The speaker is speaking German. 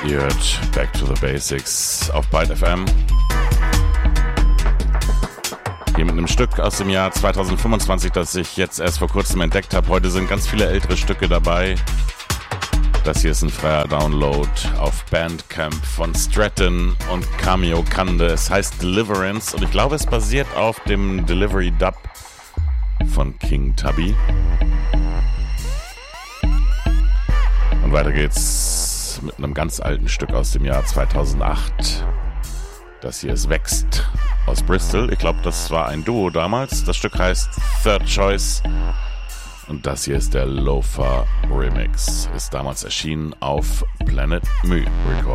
Ihr hört Back to the Basics auf Byte FM. Hier mit einem Stück aus dem Jahr 2025, das ich jetzt erst vor kurzem entdeckt habe. Heute sind ganz viele ältere Stücke dabei. Das hier ist ein freier Download auf Bandcamp von Stratton und Cameo Kande. Es heißt Deliverance und ich glaube, es basiert auf dem Delivery Dub von King Tubby. Und weiter geht's mit einem ganz alten Stück aus dem Jahr 2008. Das hier ist Wächst aus Bristol. Ich glaube, das war ein Duo damals. Das Stück heißt Third Choice. Und das hier ist der Loafer Remix. Ist damals erschienen auf Planet Mu Records.